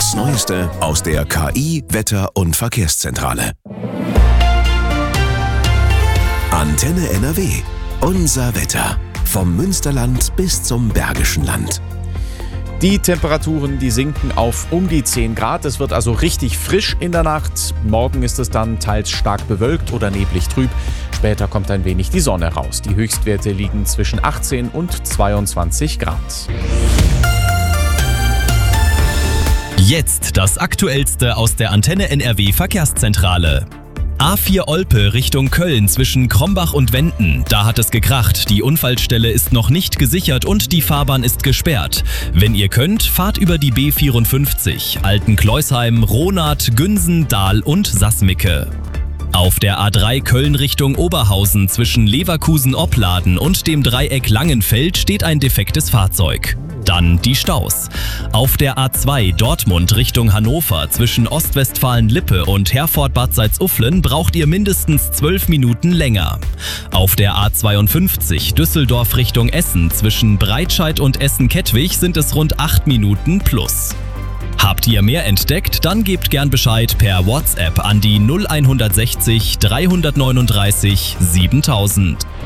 Das Neueste aus der KI, Wetter- und Verkehrszentrale. Antenne NRW. Unser Wetter. Vom Münsterland bis zum Bergischen Land. Die Temperaturen, die sinken auf um die 10 Grad. Es wird also richtig frisch in der Nacht. Morgen ist es dann teils stark bewölkt oder neblig trüb. Später kommt ein wenig die Sonne raus. Die Höchstwerte liegen zwischen 18 und 22 Grad. Jetzt das Aktuellste aus der Antenne NRW Verkehrszentrale. A4 Olpe Richtung Köln zwischen Krombach und Wenden. Da hat es gekracht. Die Unfallstelle ist noch nicht gesichert und die Fahrbahn ist gesperrt. Wenn ihr könnt, fahrt über die B54, Altenkleusheim, Ronath, Günsen, Dahl und Sassmicke. Auf der A3 Köln Richtung Oberhausen zwischen Leverkusen-Opladen und dem Dreieck Langenfeld steht ein defektes Fahrzeug. Dann die Staus. Auf der A2 Dortmund Richtung Hannover zwischen Ostwestfalen-Lippe und Herford-Bad Salzuflen braucht ihr mindestens 12 Minuten länger. Auf der A52 Düsseldorf Richtung Essen zwischen Breitscheid und Essen-Kettwig sind es rund 8 Minuten plus. Habt ihr mehr entdeckt? Dann gebt gern Bescheid per WhatsApp an die 0160 339 7000.